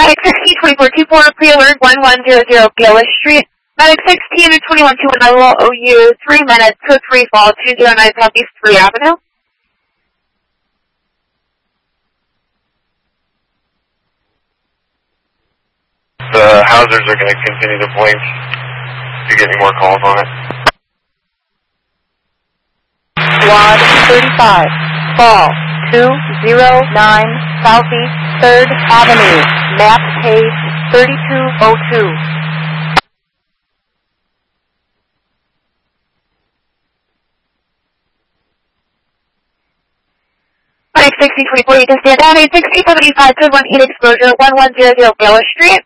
Medic 162424, pre-alert 1100 Gillis Street. Medic 162121, I will owe you 3 minutes to free fall 209 Southeast 3 Avenue. The hazards are going to continue to blink. Do you get any more calls on it? Squad 35, fall 209 Southeast 3rd Avenue, map page 3202. Mike 1624, you can stand down. 1675 to 18 exposure 1100 Gillis Street.